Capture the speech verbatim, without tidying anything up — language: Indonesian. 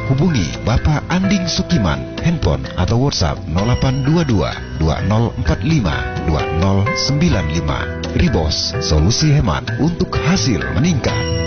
Hubungi Bapak Anding Sukiman, handphone atau WhatsApp nol delapan dua dua dua nol empat lima dua nol sembilan lima. Ribos, solusi hemat untuk hasil meningkat.